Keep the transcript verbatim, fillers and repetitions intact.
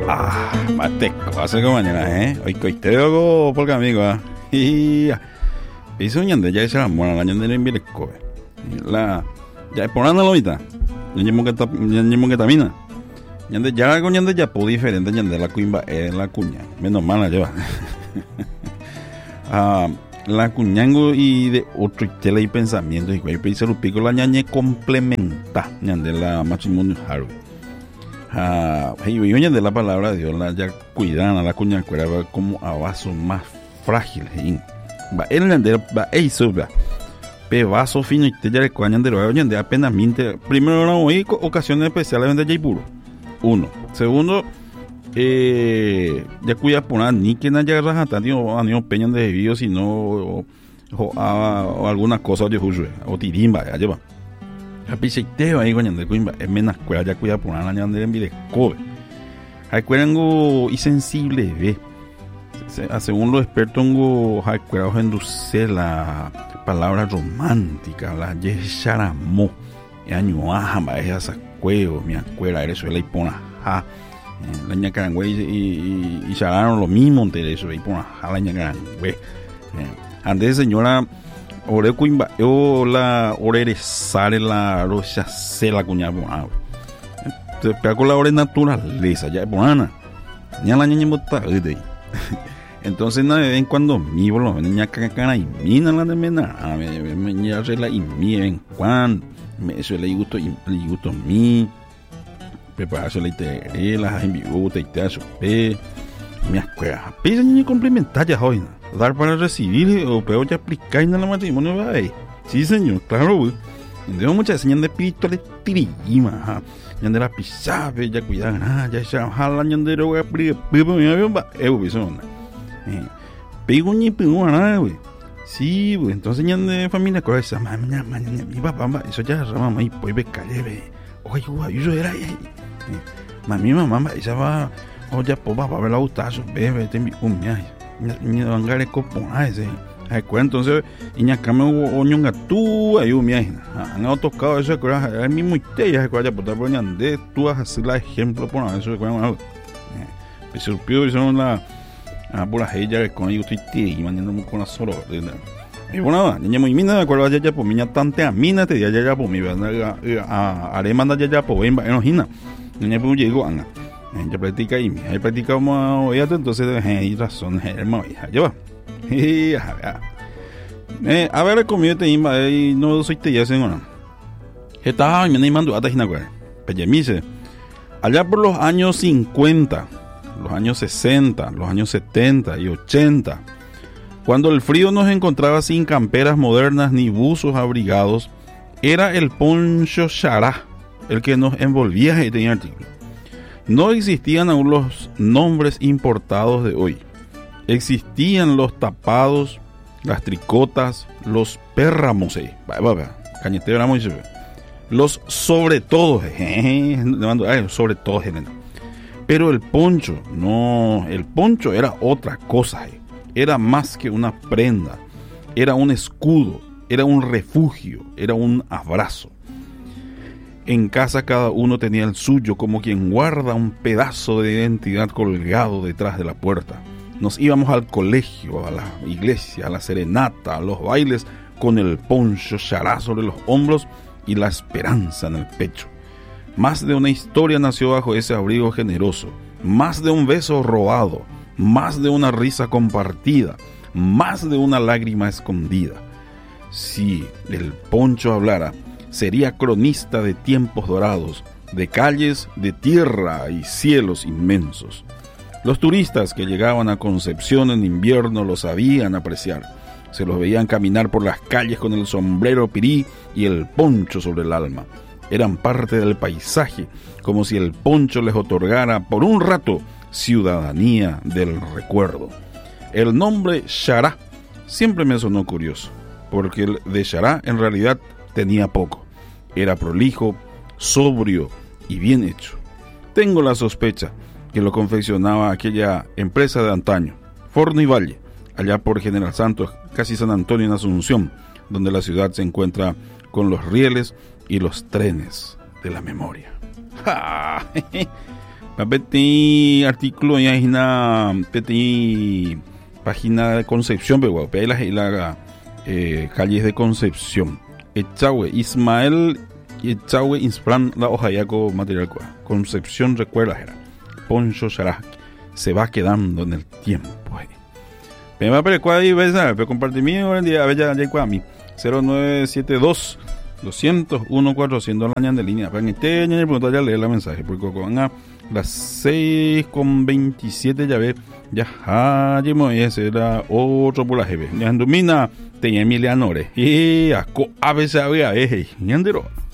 Ah, mateco, hace como mañana, ¿eh? Hoy coiteo por amigo, ¿ah? Y piso ñande ya esa mona la ñande en bileco. La ya ponando la mitad. Ñemo que ñemo que tamina. Ñande ya con ñande ya po diferente ñande la cuimba es la cuña. Menos mal la lleva. Ah, la cuñango y de otro tela y pensamiento y cuál piso lo pico la ñañe complementa ñande la matrimonio haru. Ah, hey, oye, de la palabra de Dios, la ya cuidan a la cuña cuera como a vaso más frágil, hey. Va el ñandero va eso va. Pe vaso fino y te ya le cuañan de lo oye, de apenas minte. Primero no hay ocasiones especiales de puro. Uno. Segundo, eh ya cuida poner ni que nadie raja tanto a niños peñan de vídeos sino o, o, a, o alguna cosa de jujo o tirimba ya lleva. Apicheiteo ahí cuando de cuimba es menos cuela ya cuida por una año de envío de cobre. Hay cuerango y sensible ve. Según los expertos ngo hay cuerao enduce la palabra romántica la yesharamo y año ajamba esa cueo mi acuera eres la ipona ja la ña carangüe y y chararon lo mismo entre eso ipona ja la ña carangüe. Antes señora ore cuimba yo la ore sale la rocha se la cuña bona te pego la ore naturaleza ya bonana ya la niña bota de entonces na de vez en cuando mi bolo niña cacana y mina la de mena a me me ya se la y mi en cuando me eso le gusto y le gusto mi prepararse la te la en vivo te te eso pe me acuerda pide niña complementar ya hoy dar para recibir o peor ya aplicar en el matrimonio va ahí. Sí señor, claro güey. Tengo muchas señas de espíritu de tirima, ya de la pisabe ya cuidan, ah ya se jala ya de roga pri pri mi avión va eh güey son eh pego ni pego nada güey. Sí güey, entonces ya de familia con esa mañana mañana mi papá eso ya mamá y pues ve calle ve oye güey yo era ahí mami mamá esa va oye pues papá ver la gustazo bebé te un viaje ni angare copona ese ay cuento entonces iña came oñonga tú ayu mi han tocado eso que era el mismo te ya que vaya por dar de tú a hacer la ejemplo por eso que bueno eh surpió son la a por la ella con ellos estoy y mandando con la solo y bueno niña muy mina de acuerdo ya ya por miña tante a mina te ya ya por mi a haré manda ya ya por ven va enojina niña pues llegó anga ella practica y ahí practicamos hoy entonces hay razón hermano hija lleva y a ver a ver comido te imba y no soy te ya señora estaba me mando hasta hina cuál peyemise allá por los años cincuenta los años sesenta los años setenta y ochenta cuando el frío nos encontraba sin camperas modernas ni buzos abrigados era el poncho chará el que nos envolvía en este artículo. No existían aún los nombres importados de hoy. Existían los tapados, las tricotas, los pérramos, eh, cañeteo era muy severo. Los sobre todo, eh, sobre todo, pero el poncho, no, el poncho era otra cosa, eh. Era más que una prenda, era un escudo, era un refugio, era un abrazo. En casa cada uno tenía el suyo, como quien guarda un pedazo de identidad colgado detrás de la puerta. Nos íbamos al colegio, a la iglesia, a la serenata, a los bailes, con el poncho chará sobre los hombros y la esperanza en el pecho. Más de una historia nació bajo ese abrigo generoso, más de un beso robado, más de una risa compartida, más de una lágrima escondida. Si el poncho hablara, sería cronista de tiempos dorados, de calles, de tierra y cielos inmensos. Los turistas que llegaban a Concepción en invierno lo sabían apreciar. Se los veían caminar por las calles con el sombrero pirí y el poncho sobre el alma. Eran parte del paisaje, como si el poncho les otorgara por un rato ciudadanía del recuerdo. El nombre chará siempre me sonó curioso, porque el de chará en realidad tenía poco. Era prolijo, sobrio y bien hecho. Tengo la sospecha que lo confeccionaba aquella empresa de antaño, Forno y Valle, allá por General Santos, casi San Antonio en Asunción, donde la ciudad se encuentra con los rieles y los trenes de la memoria. ¡Ja! Papeti artículo ya es una peti página de Concepción, pero ahí la, la eh, calles de Concepción. Echagüe, Ismael Echagüe Inspran la hoja ya con material cual. Concepción recuerda era. Poncho Chará se va quedando en el tiempo. Me va a pedir ahí, ves, pero compartir mi hoy en día, a ver ya ya a mí. cero nueve siete dos dos cero cero uno cuatrocientos la ñan de línea. Para que esté ñan pregunta ya leer la mensaje porque van a las seis con veintisiete ya ve ya ah ese era otro por la jefe. Ya domina tenía Emilianore y a veces había eje ñandero.